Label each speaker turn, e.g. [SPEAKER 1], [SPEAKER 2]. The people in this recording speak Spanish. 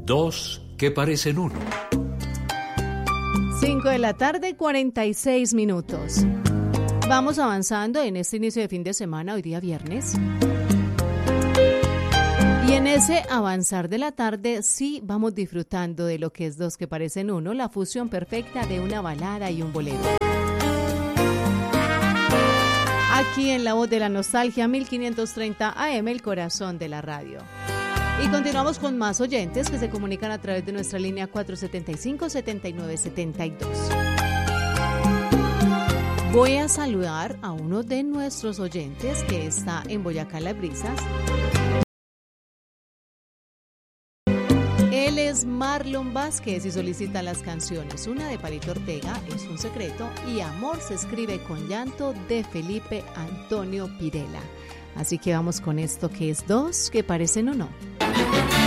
[SPEAKER 1] Dos que parecen uno.
[SPEAKER 2] 5 de la tarde, 46 minutos. Vamos avanzando en este inicio de fin de semana, hoy día viernes. Y en ese avanzar de la tarde sí vamos disfrutando de lo que es Dos que parecen uno, la fusión perfecta de una balada y un bolero. Aquí en La Voz de la Nostalgia, 1530 AM, el corazón de la radio. Y continuamos con más oyentes que se comunican a través de nuestra línea 475-7972. Voy a saludar a uno de nuestros oyentes que está en Boyacá, Las Brisas. Él es Marlon Vázquez y solicita las canciones. Una de Palito Ortega, Es un secreto, y Amor se escribe con llanto, de Felipe Antonio Pirela. Así que vamos con esto que es Dos que parecen uno.